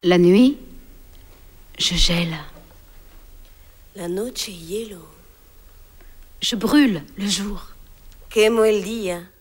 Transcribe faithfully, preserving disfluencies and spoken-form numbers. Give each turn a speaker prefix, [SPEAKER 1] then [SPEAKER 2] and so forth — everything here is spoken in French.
[SPEAKER 1] La nuit, je gèle.
[SPEAKER 2] La noche hielo.
[SPEAKER 1] Je brûle le jour.
[SPEAKER 2] Quemo el día.